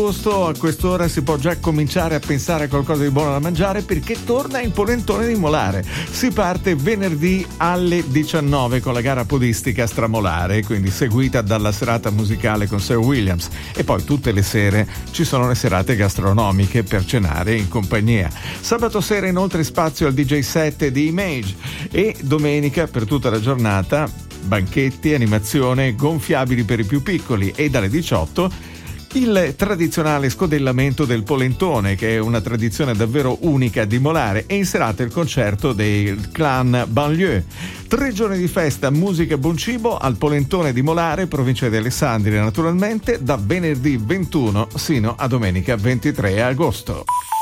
agosto a quest'ora si può già cominciare a pensare a qualcosa di buono da mangiare, perché torna il polentone di Molare. Si parte venerdì alle 19 con la gara podistica stramolare, quindi seguita dalla serata musicale con Sir Williams, e poi tutte le sere ci sono le serate gastronomiche per cenare in compagnia. Sabato sera inoltre spazio al DJ set di Image, e domenica per tutta la giornata banchetti, animazione, gonfiabili per i più piccoli, e dalle 18 il tradizionale scodellamento del polentone, che è una tradizione davvero unica di Molare, e in serata il concerto del clan Banlieue. 3 giorni di festa, musica e buon cibo al polentone di Molare, provincia di Alessandria naturalmente, da venerdì 21 sino a domenica 23 agosto.